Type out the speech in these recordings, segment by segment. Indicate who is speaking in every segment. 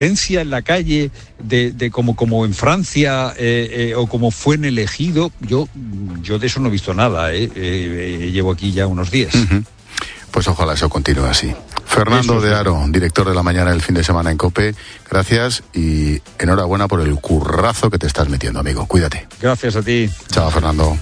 Speaker 1: en la calle de como en Francia o como fue en el Ejido, yo de eso no he visto nada. Llevo aquí ya unos días.
Speaker 2: Uh-huh. Pues ojalá eso continúe así. Fernando de Aro, director de La Mañana del Fin de Semana en COPE, gracias y enhorabuena por el currazo que te estás metiendo, amigo. Cuídate.
Speaker 1: Gracias a ti.
Speaker 2: Chao, Fernando.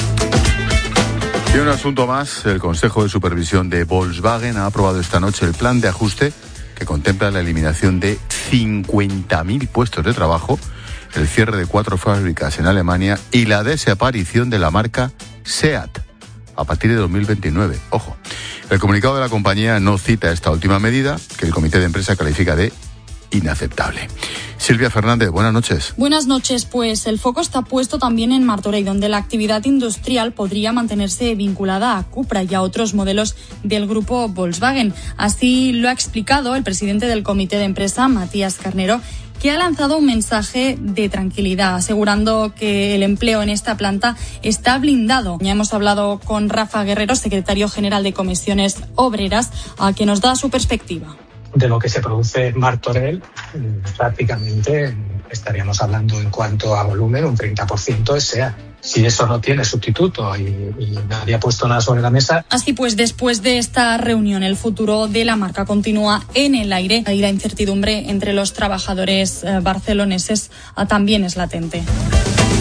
Speaker 2: Y un asunto más, el Consejo de Supervisión de Volkswagen ha aprobado esta noche el plan de ajuste que contempla la eliminación de 50.000 puestos de trabajo, el cierre de 4 fábricas en Alemania y la desaparición de la marca SEAT a partir de 2029. Ojo, el comunicado de la compañía no cita esta última medida, que el comité de empresa califica de inaceptable. Silvia Fernández, buenas noches.
Speaker 3: Buenas noches, pues el foco está puesto también en Martorell, donde la actividad industrial podría mantenerse vinculada a Cupra y a otros modelos del grupo Volkswagen. Así lo ha explicado el presidente del comité de empresa, Matías Carnero, que ha lanzado un mensaje de tranquilidad, asegurando que el empleo en esta planta está blindado. Ya hemos hablado con Rafa Guerrero, secretario general de Comisiones Obreras, a que nos da su perspectiva.
Speaker 4: De lo que se produce en Martorell, prácticamente estaríamos hablando en cuanto a volumen, un 30% es SEAT. Si eso no tiene sustituto y nadie ha puesto nada sobre la mesa.
Speaker 3: Así pues, después de esta reunión, el futuro de la marca continúa en el aire y la incertidumbre entre los trabajadores barceloneses también es latente.